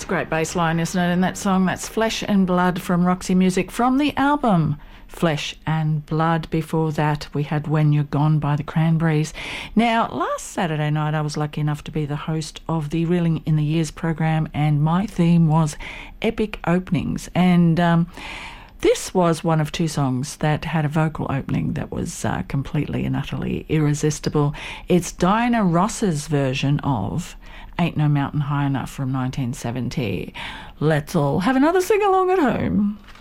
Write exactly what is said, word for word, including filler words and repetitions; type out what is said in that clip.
a great bass line, isn't it, in that song? That's Flesh and Blood from Roxy Music from the album Flesh and Blood. Before that, we had When You're Gone by the Cranberries. Now, last Saturday night, I was lucky enough to be the host of the Reeling in the Years program, and my theme was epic openings. And um, this was one of two songs that had a vocal opening that was uh, completely and utterly irresistible. It's Diana Ross's version of Ain't No Mountain High Enough from nineteen seventy. Let's all have another sing-along at home.